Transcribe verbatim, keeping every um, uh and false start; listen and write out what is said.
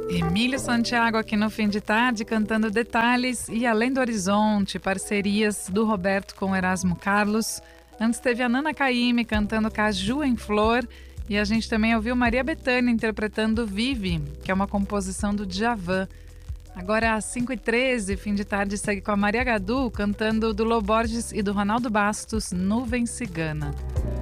Emílio Santiago aqui no Fim de Tarde, cantando Detalhes e Além do Horizonte, parcerias do Roberto com Erasmo Carlos. Antes teve a Nana Caymmi cantando Caju em Flor, e a gente também ouviu Maria Bethânia interpretando Vive, que é uma composição do Djavan. Agora às cinco e treze, Fim de Tarde segue com a Maria Gadu cantando do Lô Borges e do Ronaldo Bastos, Nuvem Cigana.